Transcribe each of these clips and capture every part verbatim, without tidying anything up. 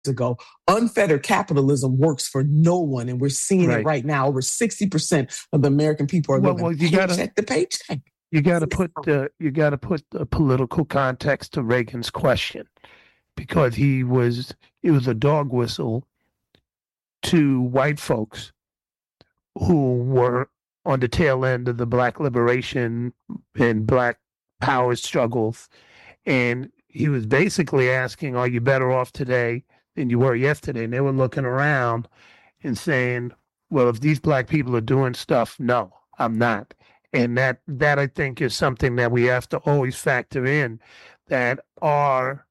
ago. Unfettered capitalism works for no one, and we're seeing Right. it right now. Over sixty percent of the American people are Well, living well, you paycheck gotta- to paycheck. You got to put uh, you got to put the political context to Reagan's question, because he was it was a dog whistle to white folks who were on the tail end of the Black liberation and Black power struggles, and he was basically asking, "Are you better off today than you were yesterday?" And they were looking around and saying, "Well, if these Black people are doing stuff, no, I'm not." And that, that I think is something that we have to always factor in, that our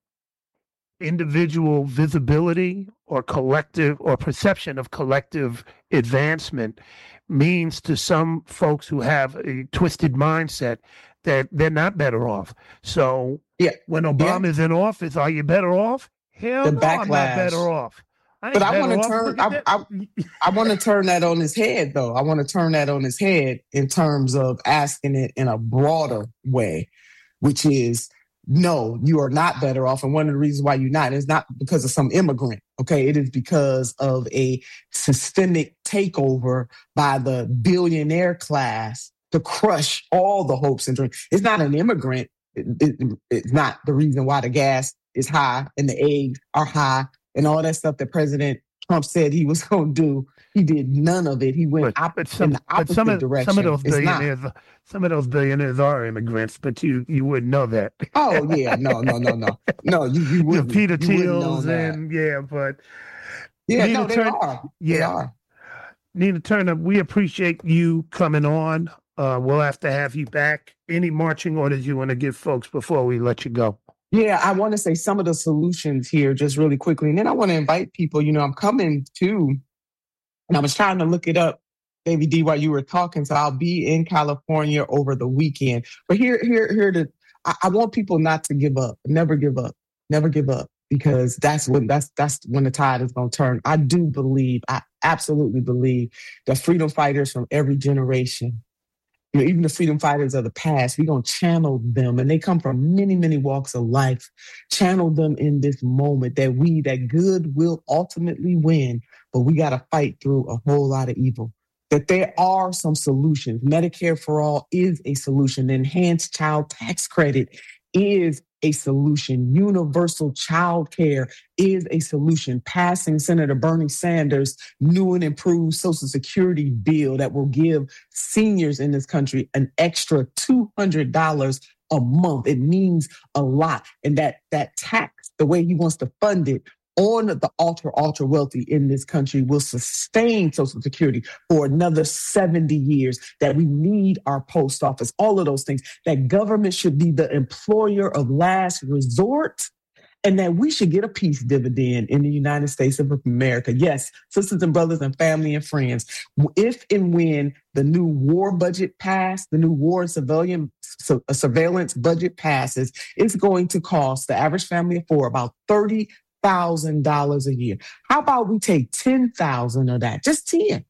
individual visibility or collective or perception of collective advancement means to some folks who have a twisted mindset that they're not better off. So Yeah. when Obama's in office, are you better off? Hell The no, I'm not backlash. better off. I But ain't I better want to off. turn. Look at I, that. I, I want to turn that on his head, though. I want to turn that on his head in terms of asking it in a broader way, which is, no, you are not better off. And one of the reasons why you're not is not because of some immigrant. Okay, it is because of a systemic takeover by the billionaire class to crush all the hopes and dreams. It's not an immigrant. It, it, it's not the reason why the gas is high and the eggs are high. And all that stuff that President Trump said he was going to do, he did none of it. He went But, op- but some, in the but opposite some of, direction. some of those It's not. billionaires, some of those billionaires are immigrants, but you, you wouldn't know that. Oh yeah, no, no, no, no, no. You you You know, wouldn't. Peter you wouldn't know Thiel's that. and yeah, but Yeah, Nina no, they Turner- are. They yeah. are. Nina Turner, we appreciate you coming on. Uh, we'll have to have you back. Any marching orders you want to give folks before we let you go? Yeah, I want to say some of the solutions here just really quickly. And then I want to invite people, you know, I'm coming to, and I was trying to look it up, Davey D, while you were talking. So I'll be in California over the weekend. But here, here, here, to, I, I want people not to give up. Never give up. Never give up. Because that's when that's that's when the tide is going to turn. I do believe, I absolutely believe that freedom fighters from every generation, you know, even the freedom fighters of the past, we're going to channel them. And they come from many, many walks of life. Channel them in this moment that we, that good will ultimately win. But we got to fight through a whole lot of evil. That there are some solutions. Medicare for all is a solution. The enhanced child tax credit is a solution. Universal child care is a solution. Passing Senator Bernie Sanders' new and improved Social Security bill that will give seniors in this country an extra two hundred dollars a month. It means a lot. And that, that tax, the way he wants to fund it on the ultra, ultra wealthy in this country will sustain Social Security for another seventy years, that we need our post office, all of those things, that government should be the employer of last resort, and that we should get a peace dividend in the United States of America. Yes, sisters and brothers and family and friends, if and when the new war budget passed, the new war civilian su- surveillance budget passes, it's going to cost the average family of four about thirty thousand dollars a year. How about we take ten thousand of that, just ten,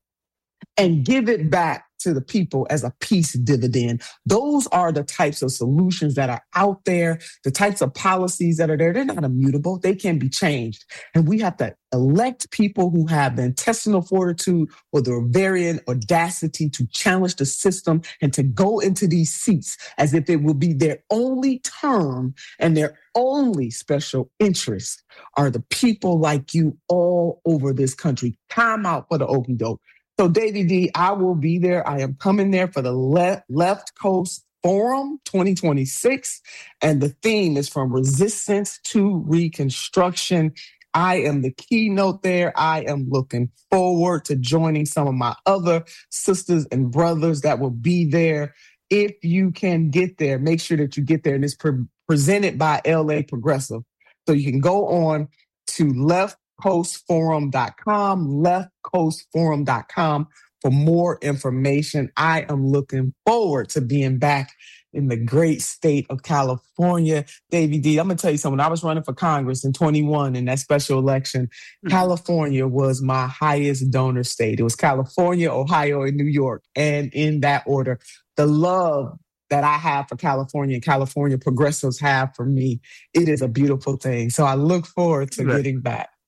and give it back to the people as a peace dividend? Those are the types of solutions that are out there, the types of policies that are there. They're not immutable. They can be changed. And we have to elect people who have the intestinal fortitude or the ovarian audacity to challenge the system and to go into these seats as if it will be their only term, and their only special interests are the people like you all over this country. Time out for the okie doke. So, Davey D, I will be there. I am coming there for the Le- Left Coast Forum twenty twenty-six. And the theme is From Resistance to Reconstruction. I am the keynote there. I am looking forward to joining some of my other sisters and brothers that will be there. If you can get there, make sure that you get there. And it's pre- presented by L A Progressive. So you can go on to left coast forum dot com, left coast forum dot com for more information. I am looking forward to being back in the great state of California. Davey D, I'm going to tell you something. When I was running for Congress in twenty-one in that special election, mm-hmm. California was my highest donor state. It was California, Ohio, and New York. And in that order, the love that I have for California and California progressives have for me, it is a beautiful thing. So I look forward to right. getting back.